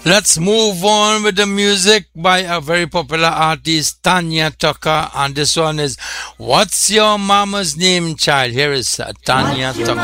Let's move on with the music by a very popular artist, Tanya Tucker. And this one is What's Your Mama's Name, Child? Here is Tanya Tucker.